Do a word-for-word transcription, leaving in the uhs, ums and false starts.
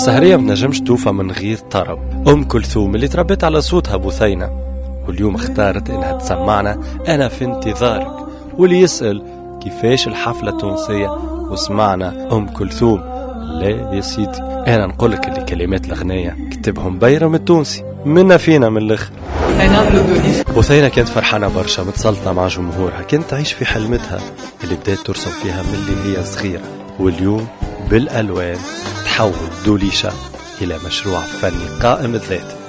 السهرية منجمش توفى من غير طرب. أم كلثوم اللي تربيت على صوتها بثينة، واليوم اختارت إنها تسمعنا أنا في انتظارك. واللي يسأل كيفاش الحفلة التونسية وسمعنا أم كلثوم، لا يا سيدي، أنا نقولك اللي كلمات الأغنية كتبهم بيرم التونسي منا فينا من الآخر. بثينة كانت فرحانة برشا، متسلطة مع جمهورها، كانت تعيش في حلمتها اللي بدأت ترسم فيها من اللي هي صغيرة، واليوم بالألوان تحول دوليشة إلى مشروع فني قائم الذات.